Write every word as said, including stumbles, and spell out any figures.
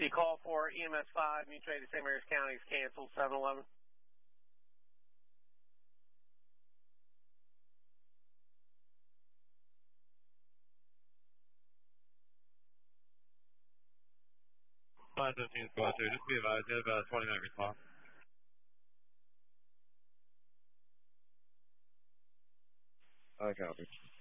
see call for E M S five, mutual aid to Saint Mary's County is canceled, seven eleven. five fifteen squad two, just be advised, you have a twenty minute response. I copy.